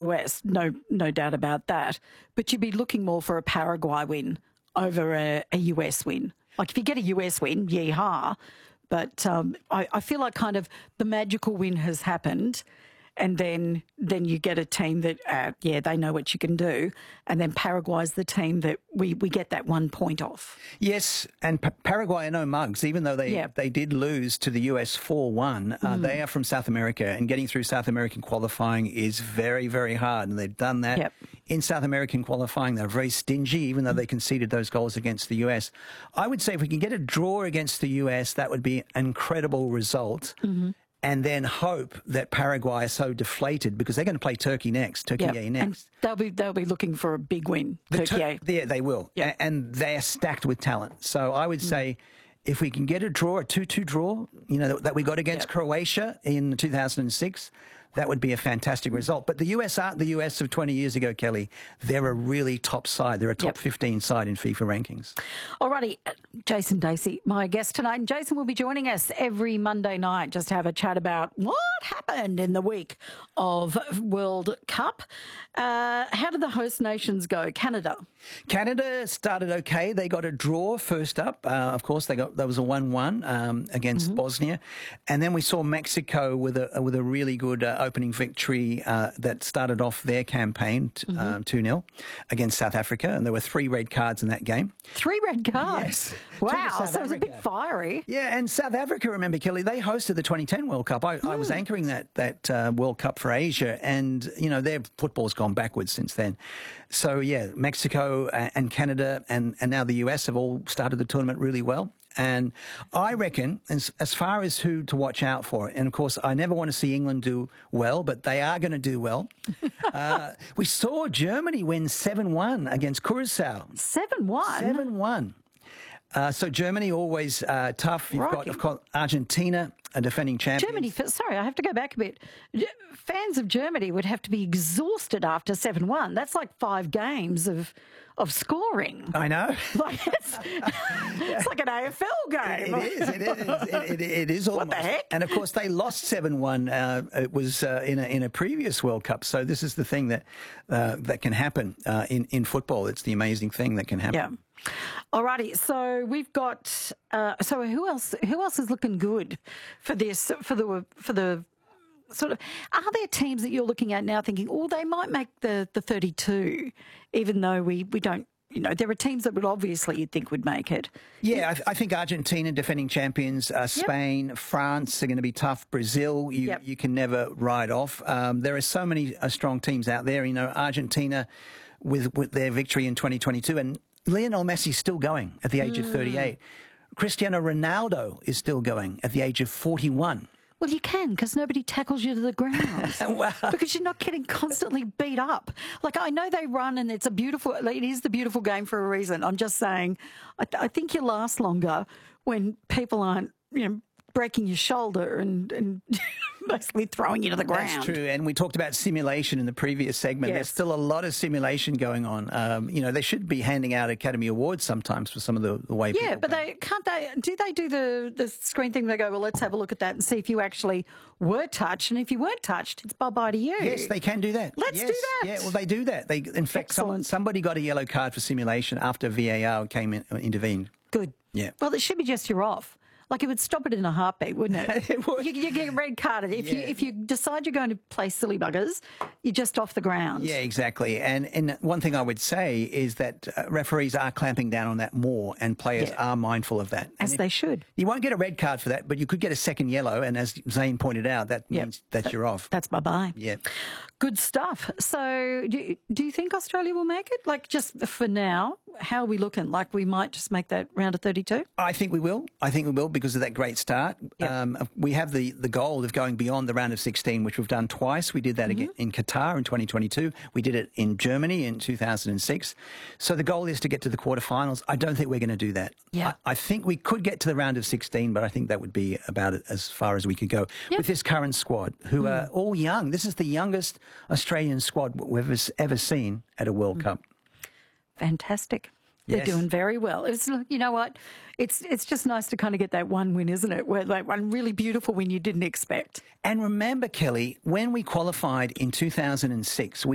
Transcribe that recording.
US, no doubt about that. But you'd be looking more for a Paraguay win over a US win. Like if you get a US win, yeehaw. But I feel like kind of the magical win has happened, and then you get a team that, they know what you can do, and then Paraguay's the team that we get that 1 point off. Yes, and Paraguay are no mugs, even though they did lose to the US 4-1. They are from South America, and getting through South American qualifying is very, very hard, and they've done that. In South American qualifying. They're very stingy, even though they conceded those goals against the US. I would say if we can get a draw against the US, that would be an incredible result. And then hope that Paraguay are so deflated because they're going to play Turkey next, Turkey next. And they'll be looking for a big win, Turkey. Yeah, they will. And they're stacked with talent. So I would say if we can get a draw, a 2-2 draw, that we got against Croatia in 2006, that would be a fantastic result. But the US aren't the US of 20 years ago, Kelly. They're a really top side. They're a top 15 side in FIFA rankings. Alrighty, Jason Dacey, my guest tonight. And Jason will be joining us every Monday night just to have a chat about what happened in the week of World Cup. How did the host nations go? Canada started okay. They got a draw first up. Of course, there was a 1-1 against Bosnia. And then we saw Mexico with a really good opening victory that started off their campaign 2-0 against South Africa, and there were 3 red cards in that game. 3 red cards? Yes. Wow, so it was a bit fiery. Yeah, and South Africa, remember, Kelly, they hosted the 2010 World Cup. I was anchoring that World Cup for Asia, and, their football's gone backwards since then. So, Mexico and Canada and now the US have all started the tournament really well. And I reckon, as far as who to watch out for, and of course, I never want to see England do well, but they are going to do well. We saw Germany win 7-1 against Curacao. 7-1? 7-1. So Germany always tough. You've got, of course, Argentina, a defending champion. Germany, sorry, I have to go back a bit. Fans of Germany would have to be exhausted after 7-1. That's like 5 games of scoring. I know. It's like an AFL game. It is almost. What the heck? And of course, they lost 7-1. It was in a previous World Cup. So this is the thing that can happen in football. It's the amazing thing that can happen. Yeah. Alrighty, so we've got. So who else is looking good for this? For the sort of, are there teams that you're looking at now thinking, they might make the 32, even though we don't. There are teams that would obviously you'd think would make it. Yeah, I think Argentina, defending champions, Spain, France are going to be tough. Brazil, you can never write off. There are so many strong teams out there. Argentina with their victory in 2022, and Lionel Messi's still going at the age of 38. Cristiano Ronaldo is still going at the age of 41. Well, you can, because nobody tackles you to the ground. Wow. Because you're not getting constantly beat up. Like, I know they run and it is the beautiful game for a reason. I'm just saying, I think you last longer when people aren't, breaking your shoulder and basically throwing you to the ground. That's true. And we talked about simulation in the previous segment. Yes. There's still a lot of simulation going on. They should be handing out Academy Awards sometimes for some of the way people but do they do the screen thing? They go, well, let's have a look at that and see if you actually were touched. And if you weren't touched, it's bye-bye to you. Yes, they can do that. Let's do that. Yeah, well, they do that. In fact, somebody got a yellow card for simulation after VAR intervened. Good. Yeah. Well, it should be just you're off. Like, it would stop it in a heartbeat, wouldn't it? It would. You get red carded. If you decide you're going to play silly buggers, you're just off the ground. Yeah, exactly. And one thing I would say is that referees are clamping down on that more, and players are mindful of that. As they should. You won't get a red card for that, but you could get a second yellow, and as Zane pointed out, that means that you're off. That's bye-bye. Yeah. Good stuff. So do you think Australia will make it? Like, just for now, how are we looking? Like, we might just make that round of 32? I think we will. Because of that great start. Yep. We have the goal of going beyond the round of 16, which we've done twice. We did that again in Qatar in 2022. We did it in Germany in 2006. So the goal is to get to the quarterfinals. I don't think we're going to do that. Yeah. I think we could get to the round of 16, but I think that would be about it as far as we could go with this current squad, who are all young. This is the youngest Australian squad we've ever seen at a World Cup. Fantastic. They're doing very well. You know what? It's just nice to kind of get that one win, isn't it? Where like one really beautiful win you didn't expect. And remember, Kelly, when we qualified in 2006,